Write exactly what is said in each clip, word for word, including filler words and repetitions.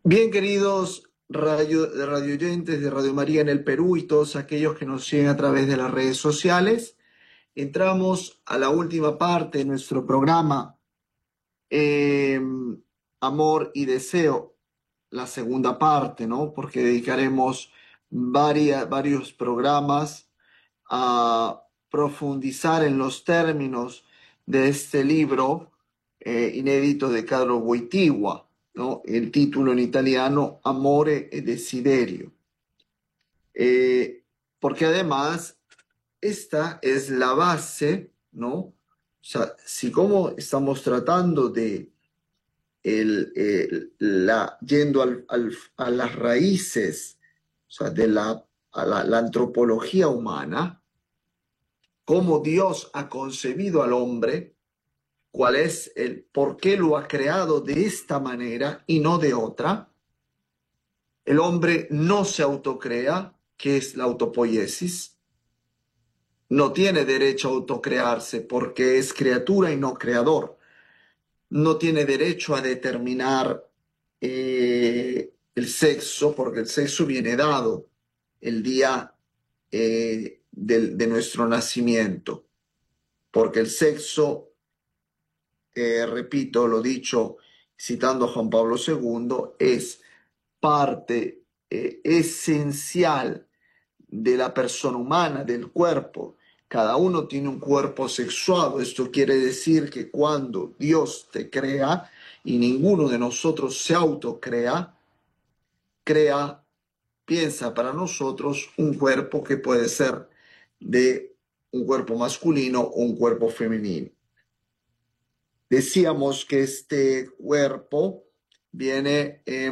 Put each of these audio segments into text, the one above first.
Bien, queridos radio, radio oyentes de Radio María en el Perú y todos aquellos que nos siguen a través de las redes sociales, entramos a la última parte de nuestro programa, eh, Amor y Deseo, la segunda parte, ¿no? Porque dedicaremos varias, varios programas a profundizar en los términos de este libro eh, inédito de Carlo Wojtyła, ¿no? El título en italiano Amore e Desiderio, eh, porque además esta es la base, ¿no? O sea, si como estamos tratando de el, el, la, yendo al, al, a las raíces, o sea, de la, a la, la antropología humana, cómo Dios ha concebido al hombre, cuál es el por qué lo ha creado de esta manera y no de otra. El hombre no se autocrea, que es la autopoiesis. No tiene derecho a autocrearse porque es criatura y no creador. No tiene derecho a determinar eh, el sexo porque el sexo viene dado el día eh, de, de nuestro nacimiento. Porque el sexo, eh, repito lo dicho citando a Juan Pablo segundo, es parte eh, esencial de la persona humana, del cuerpo. Cada uno tiene un cuerpo sexuado. Esto quiere decir que cuando Dios te crea y ninguno de nosotros se autocrea, crea, piensa para nosotros un cuerpo que puede ser de un cuerpo masculino o un cuerpo femenino. Decíamos que este cuerpo viene, eh,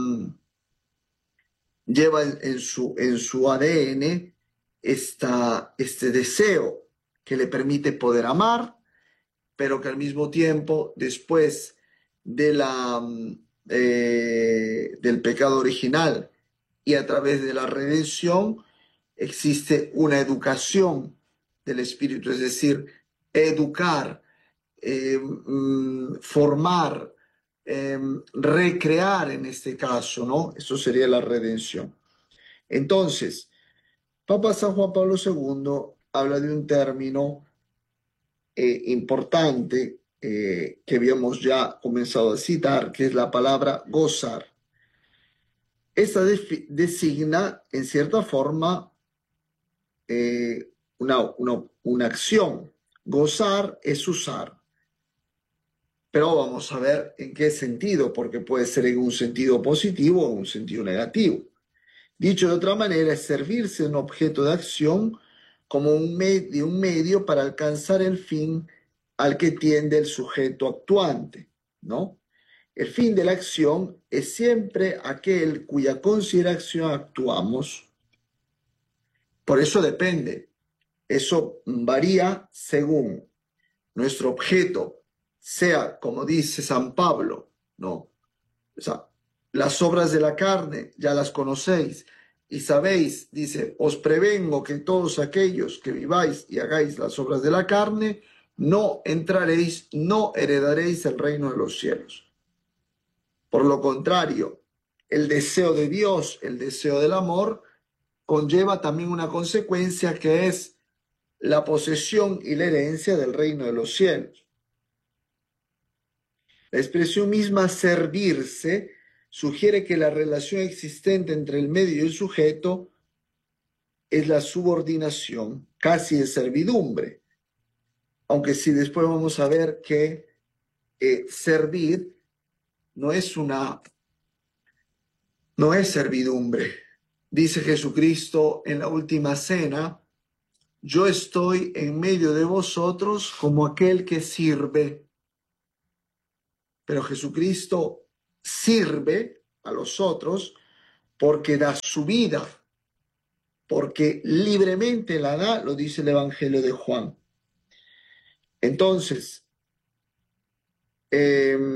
lleva en, en, su, en su A D N esta, este deseo que le permite poder amar, pero que al mismo tiempo, después de la, eh, del pecado original y a través de la redención, existe una educación del espíritu, es decir, educar, eh, formar, eh, recrear en este caso, ¿no? Eso sería la redención. Entonces, Papa San Juan Pablo segundo habla de un término eh, importante eh, que habíamos ya comenzado a citar, que es la palabra gozar. Esta de designa, en cierta forma, eh, una, una, una acción. Gozar es usar. Pero vamos a ver en qué sentido, porque puede ser en un sentido positivo o en un sentido negativo. Dicho de otra manera, es servirse de un objeto de acción como un, de un medio para alcanzar el fin al que tiende el sujeto actuante, ¿no? El fin de la acción es siempre aquel cuya consideración actuamos. Por eso depende. Eso varía según nuestro objeto, sea, como dice San Pablo, ¿no? O sea, las obras de la carne ya las conocéis y sabéis, dice, os prevengo que todos aquellos que viváis y hagáis las obras de la carne, no entraréis, no heredaréis el reino de los cielos. Por lo contrario, el deseo de Dios, el deseo del amor, conlleva también una consecuencia que es la posesión y la herencia del reino de los cielos. La expresión misma servirse sugiere que la relación existente entre el medio y el sujeto es la subordinación, casi de servidumbre. Aunque sí, después vamos a ver que eh, servir no es una, no es servidumbre. Dice Jesucristo en la última cena, yo estoy en medio de vosotros como aquel que sirve. Pero Jesucristo sirve a los otros porque da su vida, porque libremente la da, lo dice el Evangelio de Juan. Entonces, eh,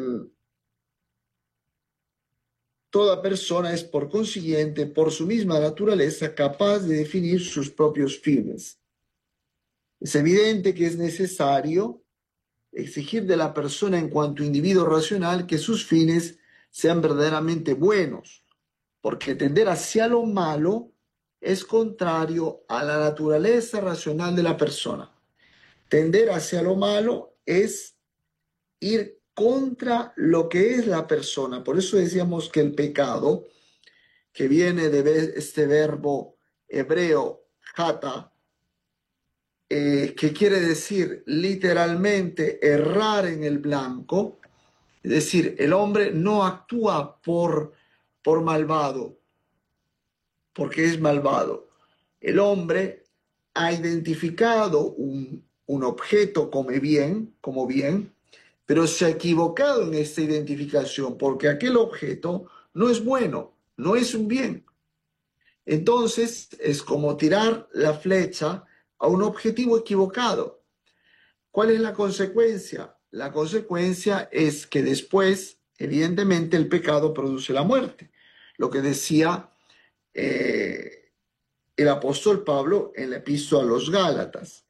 toda persona es por consiguiente, por su misma naturaleza, capaz de definir sus propios fines. Es evidente que es necesario exigir de la persona en cuanto individuo racional que sus fines sean verdaderamente buenos, porque tender hacia lo malo es contrario a la naturaleza racional de la persona. Tender hacia lo malo es ir contra lo que es la persona. Por eso decíamos que el pecado, que viene de este verbo hebreo, jata, eh, que quiere decir literalmente errar en el blanco, es decir, el hombre no actúa por, por malvado, porque es malvado. El hombre ha identificado un, un objeto como bien, como bien, pero se ha equivocado en esta identificación, porque aquel objeto no es bueno, no es un bien. Entonces es como tirar la flecha a un objetivo equivocado. ¿Cuál es la consecuencia? La consecuencia es que después, evidentemente, el pecado produce la muerte. Lo que decía eh, el apóstol Pablo en la epístola a los Gálatas.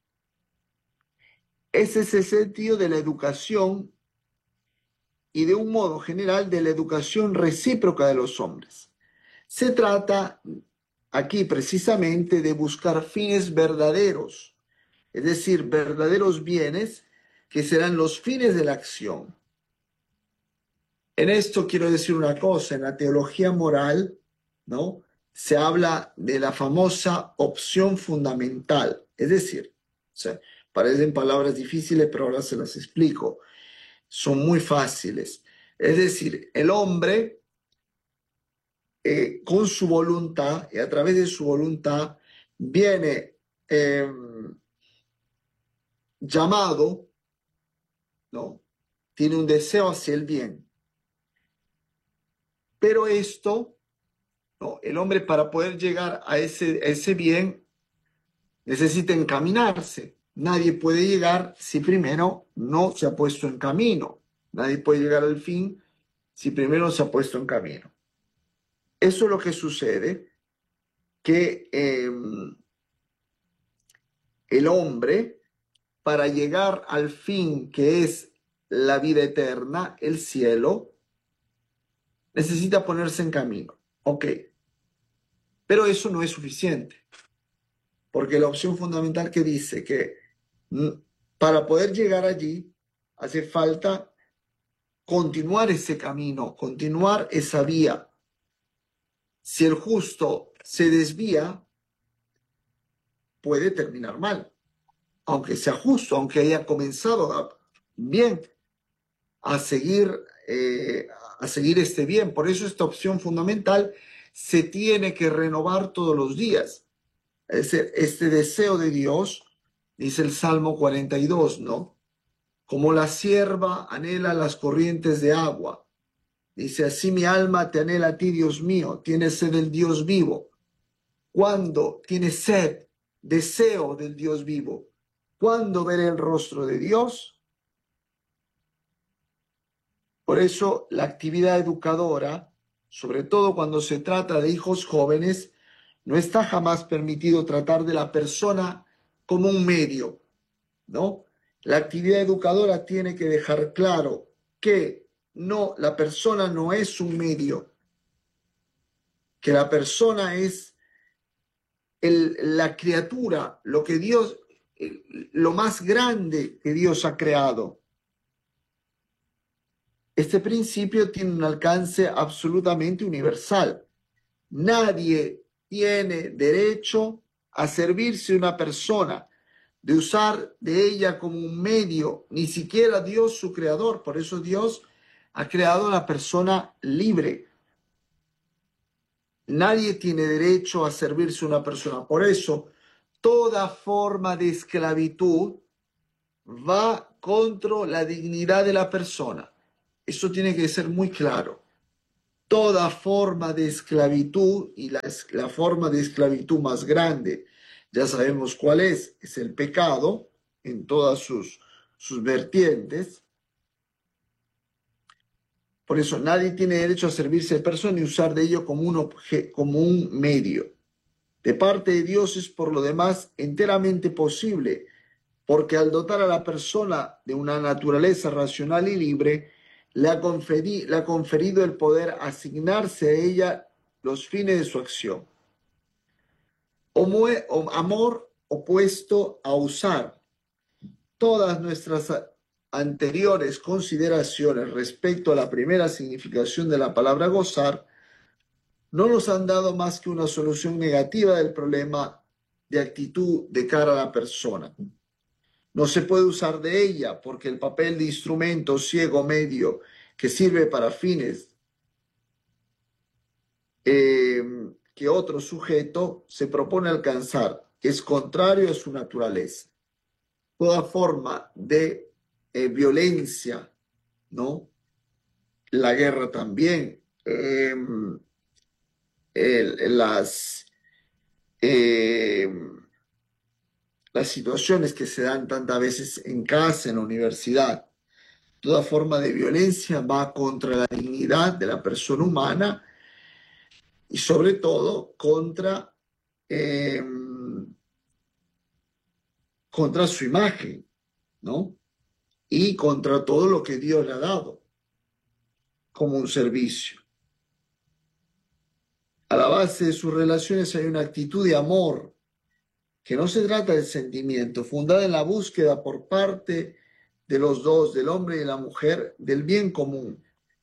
Ese es el sentido de la educación y de un modo general de la educación recíproca de los hombres. Se trata aquí precisamente de buscar fines verdaderos, es decir, verdaderos bienes que serán los fines de la acción. En esto quiero decir una cosa, en la teología moral, ¿no? Se habla de la famosa opción fundamental, es decir, o sea, parecen palabras difíciles, pero ahora se las explico. Son muy fáciles. Es decir, el hombre eh, con su voluntad y a través de su voluntad viene eh, llamado, ¿no? Tiene un deseo hacia el bien. Pero esto, ¿no? El hombre para poder llegar a ese, a ese bien necesita encaminarse. Nadie puede llegar si primero no se ha puesto en camino. Nadie puede llegar al fin si primero se ha puesto en camino. Eso es lo que sucede, que eh, el hombre, para llegar al fin que es la vida eterna, el cielo, necesita ponerse en camino. Ok, pero eso no es suficiente, porque la opción fundamental que dice que para poder llegar allí hace falta continuar ese camino, continuar esa vía. Si el justo se desvía, puede terminar mal, aunque sea justo, aunque haya comenzado a, bien a seguir, eh, a seguir este bien. Por eso esta opción fundamental se tiene que renovar todos los días. Es decir, este deseo de Dios, dice el Salmo cuarenta y dos, ¿no? Como la sierva anhela las corrientes de agua. Dice, así mi alma te anhela a ti, Dios mío, tienes sed del Dios vivo. ¿Cuándo tienes sed, deseo del Dios vivo? ¿Cuándo veré el rostro de Dios? Por eso la actividad educadora, sobre todo cuando se trata de hijos jóvenes, no está jamás permitido tratar de la persona como un medio, ¿no? La actividad educadora tiene que dejar claro que no, la persona no es un medio, que la persona es el, la criatura, lo que Dios, lo más grande que Dios ha creado. Este principio tiene un alcance absolutamente universal. Nadie tiene derecho a servirse de una persona, de usar de ella como un medio, ni siquiera Dios su creador. Por eso Dios ha creado a la persona libre. Nadie tiene derecho a servirse de una persona. Por eso toda forma de esclavitud va contra la dignidad de la persona. Eso tiene que ser muy claro. Toda forma de esclavitud, y la, la forma de esclavitud más grande, ya sabemos cuál es, es el pecado en todas sus, sus vertientes. Por eso nadie tiene derecho a servirse de persona y usar de ello como un, obje, como un medio. De parte de Dios es por lo demás enteramente posible, porque al dotar a la persona de una naturaleza racional y libre, le ha, conferi- le ha conferido el poder asignarse a ella los fines de su acción. Homo- o- amor opuesto a usar. Todas nuestras anteriores consideraciones respecto a la primera significación de la palabra gozar no nos han dado más que una solución negativa del problema de actitud de cara a la persona. No se puede usar de ella porque el papel de instrumento ciego medio que sirve para fines eh, que otro sujeto se propone alcanzar es contrario a su naturaleza. Toda forma de eh, violencia, ¿no? La guerra también, eh, el, las, eh, las situaciones que se dan tantas veces en casa, en la universidad, toda forma de violencia va contra la dignidad de la persona humana y sobre todo contra, eh, contra su imagen, ¿no? Y contra todo lo que Dios le ha dado como un servicio. A la base de sus relaciones hay una actitud de amor, que no se trata del sentimiento, fundada en la búsqueda por parte de los dos, del hombre y de la mujer, del bien común.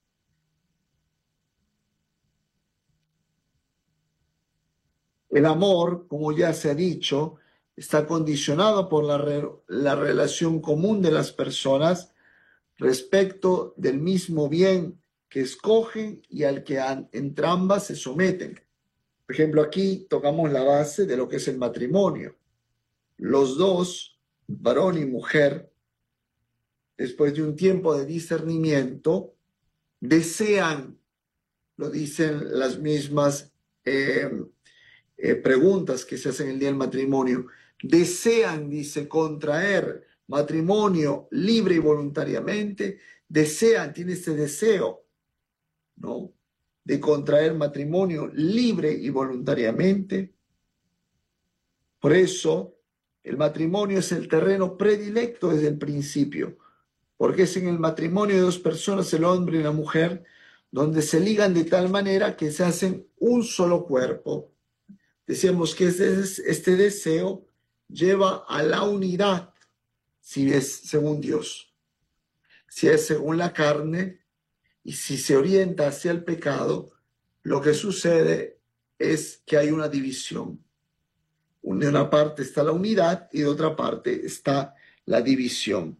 El amor, como ya se ha dicho, está condicionado por la, re la relación común de las personas respecto del mismo bien que escogen y al que entrambas se someten. Por ejemplo, aquí tocamos la base de lo que es el matrimonio. Los dos, varón y mujer, después de un tiempo de discernimiento, desean, lo dicen las mismas eh, eh, preguntas que se hacen el día del matrimonio, desean, dice, contraer matrimonio libre y voluntariamente, desean, tiene ese deseo, ¿no? De contraer matrimonio libre y voluntariamente. Por eso, el matrimonio es el terreno predilecto desde el principio, porque es en el matrimonio de dos personas, el hombre y la mujer, donde se ligan de tal manera que se hacen un solo cuerpo. Decíamos que este, este deseo lleva a la unidad, si es según Dios. Si es según la carne y si se orienta hacia el pecado, lo que sucede es que hay una división. De una parte está la unidad y de otra parte está la división.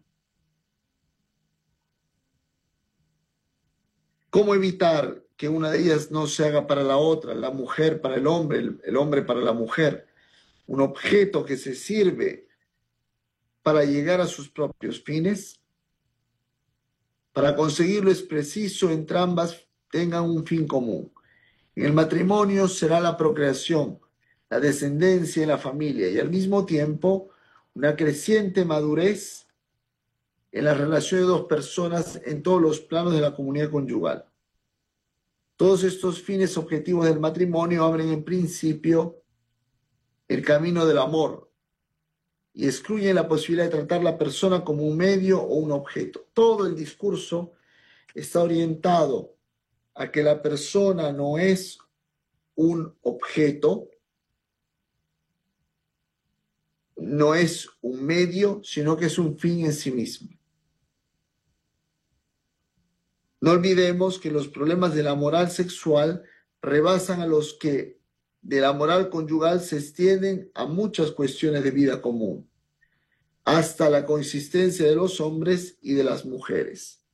¿Cómo evitar que una de ellas no se haga para la otra, la mujer para el hombre, el, el hombre para la mujer? Un objeto que se sirve para llegar a sus propios fines. Para conseguirlo es preciso que entre ambas tengan un fin común. En el matrimonio será la procreación, la descendencia y la familia, y al mismo tiempo una creciente madurez en la relación de dos personas en todos los planos de la comunidad conyugal. Todos estos fines objetivos del matrimonio abren en principio el camino del amor y excluyen la posibilidad de tratar a la persona como un medio o un objeto. Todo el discurso está orientado a que la persona no es un objeto, no es un medio, sino que es un fin en sí mismo. No olvidemos que los problemas de la moral sexual rebasan a los que de la moral conyugal se extienden a muchas cuestiones de vida común, hasta la consistencia de los hombres y de las mujeres.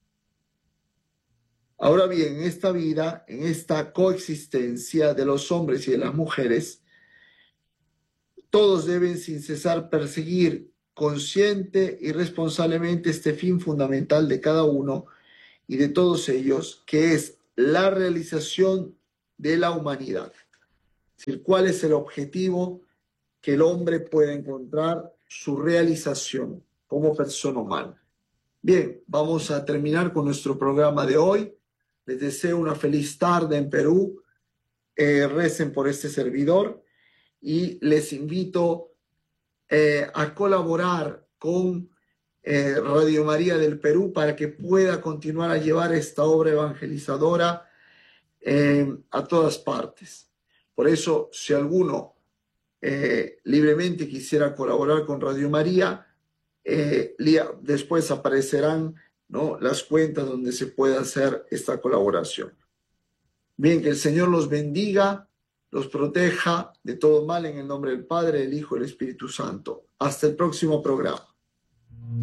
Ahora bien, en esta vida, en esta coexistencia de los hombres y de las mujeres, todos deben sin cesar perseguir consciente y responsablemente este fin fundamental de cada uno y de todos ellos, que es la realización de la humanidad. Es decir, ¿cuál es el objetivo que el hombre puede encontrar su realización como persona humana? Bien, vamos a terminar con nuestro programa de hoy. Les deseo una feliz tarde en Perú. Eh, recen por este servidor y les invito eh, a colaborar con eh, Radio María del Perú para que pueda continuar a llevar esta obra evangelizadora eh, a todas partes. Por eso, si alguno eh, libremente quisiera colaborar con Radio María, eh, después aparecerán, ¿no?, las cuentas donde se puede hacer esta colaboración. Bien, que el Señor los bendiga, los proteja de todo mal en el nombre del Padre, del Hijo y del Espíritu Santo. Hasta el próximo programa.